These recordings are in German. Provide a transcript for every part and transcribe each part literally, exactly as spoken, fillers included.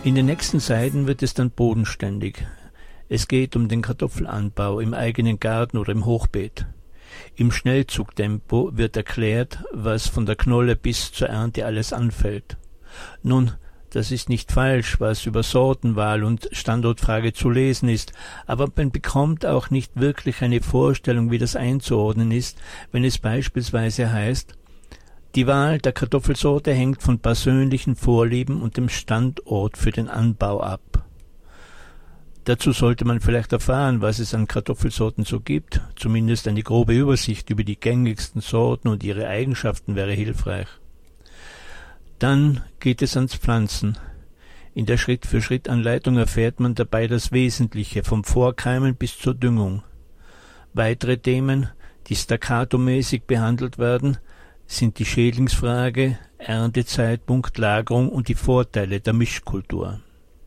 In den nächsten Seiten wird es dann bodenständig. Es geht um den Kartoffelanbau im eigenen Garten oder im Hochbeet. Im Schnellzugtempo wird erklärt, was von der Knolle bis zur Ernte alles anfällt. Nun, das ist nicht falsch, was über Sortenwahl und Standortfrage zu lesen ist, aber man bekommt auch nicht wirklich eine Vorstellung, wie das einzuordnen ist, wenn es beispielsweise heißt, die Wahl der Kartoffelsorte hängt von persönlichen Vorlieben und dem Standort für den Anbau ab. Dazu sollte man vielleicht erfahren, was es an Kartoffelsorten so gibt. Zumindest eine grobe Übersicht über die gängigsten Sorten und ihre Eigenschaften wäre hilfreich. Dann geht es ans Pflanzen. In der Schritt-für-Schritt-Anleitung erfährt man dabei das Wesentliche, vom Vorkeimen bis zur Düngung. Weitere Themen, die staccato-mäßig behandelt werden, sind die Schädlingsfrage, Erntezeitpunkt, Lagerung und die Vorteile der Mischkultur.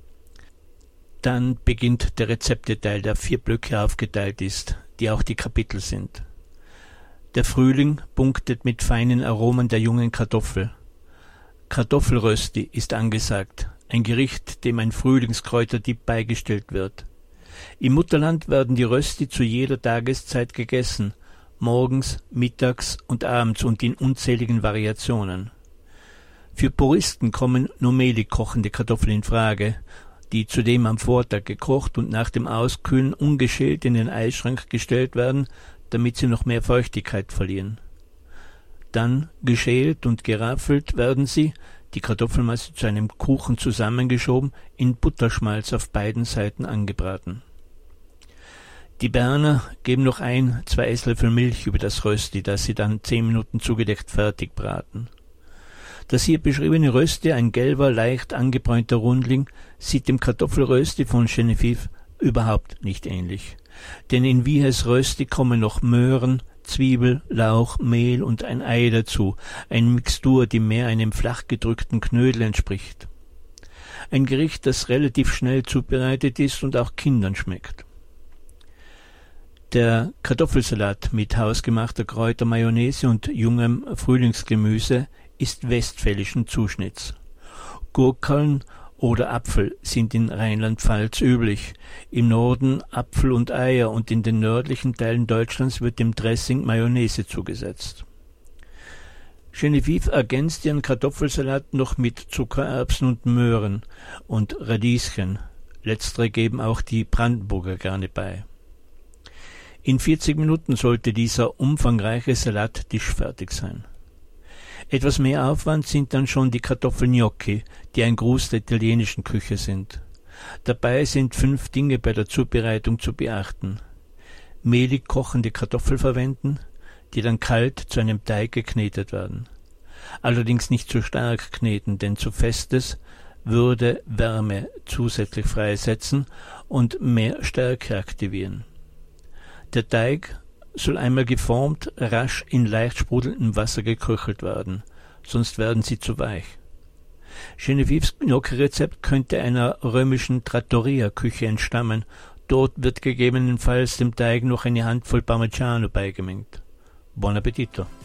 Dann beginnt der Rezepteteil, der vier Blöcke aufgeteilt ist, die auch die Kapitel sind. Der Frühling punktet mit feinen Aromen der jungen Kartoffel. Kartoffelrösti ist angesagt, ein Gericht, dem ein Frühlingskräuterdip beigestellt wird. Im Mutterland werden die Rösti zu jeder Tageszeit gegessen, morgens, mittags und abends und in unzähligen Variationen. Für Puristen kommen nur mehlig kochende Kartoffeln in Frage, die zudem am Vortag gekocht und nach dem Auskühlen ungeschält in den Eisschrank gestellt werden, damit sie noch mehr Feuchtigkeit verlieren. Dann geschält und geraffelt werden sie, die Kartoffelmasse zu einem Kuchen zusammengeschoben, in Butterschmalz auf beiden Seiten angebraten. Die Berner geben noch ein, zwei Esslöffel Milch über das Rösti, das sie dann zehn Minuten zugedeckt fertig braten. Das hier beschriebene Rösti, ein gelber, leicht angebräunter Rundling, sieht dem Kartoffelrösti von Genevieve überhaupt nicht ähnlich. Denn in Wiehes Rösti kommen noch Möhren, Zwiebel, Lauch, Mehl und ein Ei dazu, eine Mixtur, die mehr einem flach gedrückten Knödel entspricht. Ein Gericht, das relativ schnell zubereitet ist und auch Kindern schmeckt. Der Kartoffelsalat mit hausgemachter Kräutermayonnaise und jungem Frühlingsgemüse ist westfälischen Zuschnitts. Gurkeln oder Apfel sind in Rheinland-Pfalz üblich, im Norden Apfel und Eier und in den nördlichen Teilen Deutschlands wird dem Dressing Mayonnaise zugesetzt. Genevieve ergänzt ihren Kartoffelsalat noch mit Zuckererbsen und Möhren und Radieschen, letztere geben auch die Brandenburger gerne bei. In vierzig Minuten sollte dieser umfangreiche Salattisch fertig sein. Etwas mehr Aufwand sind dann schon die Kartoffelgnocchi, die ein Gruß der italienischen Küche sind. Dabei sind fünf Dinge bei der Zubereitung zu beachten. Mehlig kochende Kartoffel verwenden, die dann kalt zu einem Teig geknetet werden. Allerdings nicht zu stark kneten, denn zu festes würde Wärme zusätzlich freisetzen und mehr Stärke aktivieren. Der Teig soll einmal geformt, rasch in leicht sprudelndem Wasser geköchelt werden, sonst werden sie zu weich. Genevieves Gnocchi-Rezept könnte einer römischen Trattoria-Küche entstammen, dort wird gegebenenfalls dem Teig noch eine Handvoll Parmigiano beigemengt. Buon appetito!